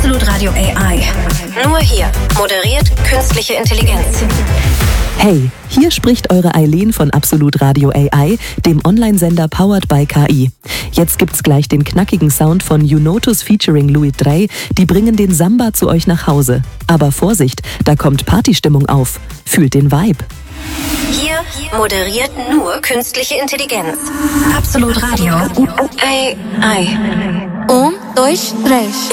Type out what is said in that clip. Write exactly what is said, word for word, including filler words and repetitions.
Absolut Radio A I. Nur hier moderiert künstliche Intelligenz. Hey, hier spricht eure Eileen von Absolut Radio A I, dem Online-Sender powered by K I. Jetzt gibt's gleich den knackigen Sound von Unotus featuring Louis drei. Die bringen den Samba zu euch nach Hause. Aber Vorsicht, da kommt Partystimmung auf. Fühlt den Vibe. Hier moderiert nur künstliche Intelligenz. Absolut Radio A I. Um, dois, três.